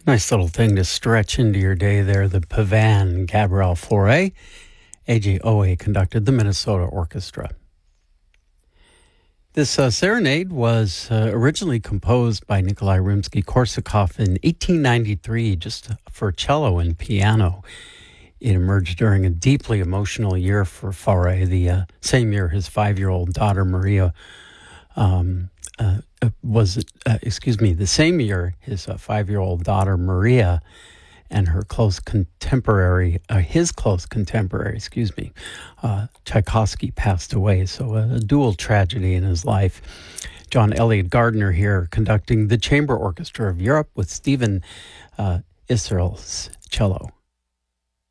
Nice little thing to stretch into your day there. The Pavan Gabriel Fauré. A.J. Owe conducted the Minnesota Orchestra. This serenade was originally composed by Nikolai Rimsky-Korsakov in 1893, just for cello and piano. It emerged during a deeply emotional year for Fauré, the same year his 5-year-old daughter Maria the same year his 5-year-old daughter Maria and his close contemporary, Tchaikovsky passed away. So a dual tragedy in his life. John Elliott Gardner here conducting the Chamber Orchestra of Europe with Stephen Israel's cello.